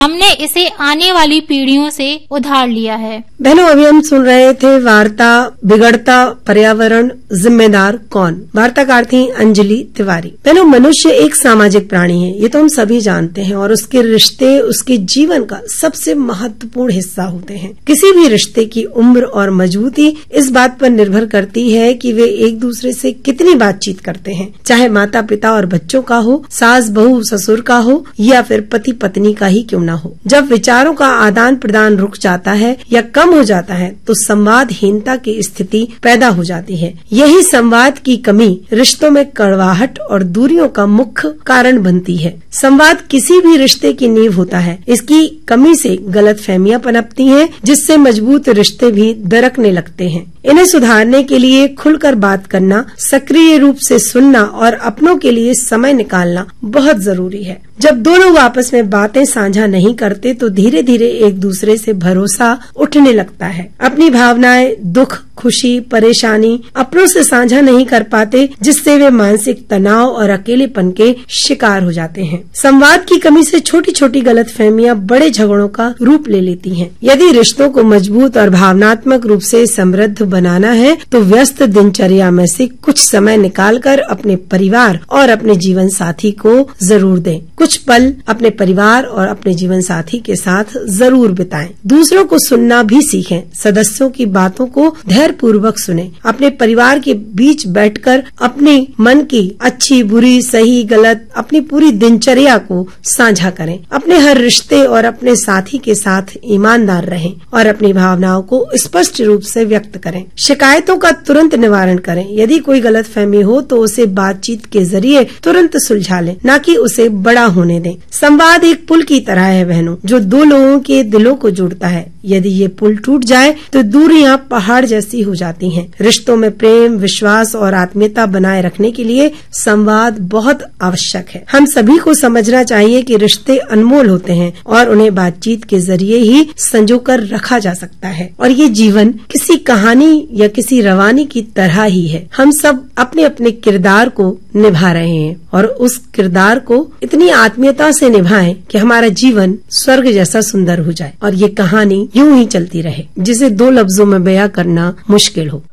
हमने इसे आने वाली पीढ़ियों से उधार लिया है। बहनों, अभी हम सुन रहे थे वार्ता बिगड़ता पर्यावरण जिम्मेदार कौन। वार्ताकार थी अंजलि तिवारी। बहनों, मनुष्य एक सामाजिक प्राणी है, ये तो हम सभी जानते हैं, और उसके रिश्ते उसके जीवन का सबसे महत्वपूर्ण हिस्सा होते हैं। किसी भी रिश्ते की उम्र और मजबूती इस बात पर निर्भर करती है कि वे एक दूसरे से कितनी बातचीत करते हैं, चाहे माता पिता और बच्चों का हो, सास बहू ससुर का हो, या फिर पति पत्नी का ही क्यों न हो। जब विचारों का आदान प्रदान रुक जाता है या कम हो जाता है तो संवादहीनता की स्थिति पैदा हो जाती है। यही संवाद की कमी रिश्तों में कड़वाहट और दूरियों का मुख्य कारण बनती है। संवाद किसी भी रिश्ते की नींव होता है। इसकी कमी से गलतफहमियां पनपती हैं, जिससे मजबूत रिश्ते भी दरकने लगते हैं। इन्हें सुधारने के लिए खुलकर बात करना, सक्रिय रूप से सुनना और अपनों के लिए समय निकालना बहुत जरूरी है। जब दो लोग आपस में बातें साझा नहीं करते तो धीरे धीरे एक दूसरे से भरोसा उठने लगता है। अपनी भावनाएं, दुख, खुशी, परेशानी अपनों से साझा नहीं कर पाते, जिससे वे मानसिक तनाव और अकेलेपन के शिकार हो जाते हैं। संवाद की कमी से छोटी छोटी गलतफहमियां बड़े झगड़ों का रूप ले लेती हैं। यदि रिश्तों को मजबूत और भावनात्मक रूप से समृद्ध बनाना है तो व्यस्त दिनचर्या में से कुछ समय निकालकर अपने परिवार और अपने जीवन साथी को जरूर दें। कुछ पल अपने परिवार और अपने जीवन साथी के साथ जरूर बिताएं। दूसरों को सुनना भी सीखें। सदस्यों की बातों को धैर्यपूर्वक सुनें। अपने परिवार के बीच बैठकर अपने मन की अच्छी, बुरी, सही, गलत अपनी पूरी दिनचर्या को साझा करें। अपने हर रिश्ते और अपने साथी के साथ ईमानदार रहें और अपनी भावनाओं को स्पष्ट रूप से व्यक्त करें। शिकायतों का तुरंत निवारण करें। यदि कोई गलतफहमी हो तो उसे बातचीत के जरिए तुरंत सुलझा लें, न कि उसे बड़ा होने दें। संवाद एक पुल की तरह है बहनों, जो दो लोगों के दिलों को जोड़ता है। यदि ये पुल टूट जाए तो दूरियां पहाड़ जैसी हो जाती हैं। रिश्तों में प्रेम, विश्वास और आत्मीयता बनाए रखने के लिए संवाद बहुत आवश्यक है। हम सभी को समझना चाहिए कि रिश्ते अनमोल होते हैं और उन्हें बातचीत के जरिए ही संजोकर रखा जा सकता है। और ये जीवन किसी कहानी या किसी रवानी की तरह ही है। हम सब अपने अपने किरदार को निभा रहे हैं और उस किरदार को इतनी आत्मीयता से निभाएं कि हमारा जीवन स्वर्ग जैसा सुंदर हो जाए और ये कहानी यूं ही चलती रहे, जिसे दो लफ्जों में बयां करना मुश्किल हो।